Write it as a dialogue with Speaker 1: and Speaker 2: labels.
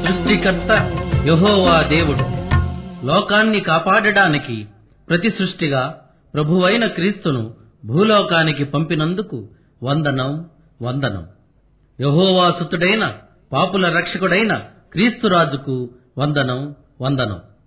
Speaker 1: సృష్టికర్త యెహోవా దేవుడు. లోకాన్ని కాపాడడానికి ప్రతి సృష్టిగా ప్రభువైన క్రీస్తును భూలోకానికి పంపినందుకు వందనం వందనం. యెహోవా సుతుడైన పాపుల రక్షకుడైన క్రీస్తురాజుకు వందనం వందనం.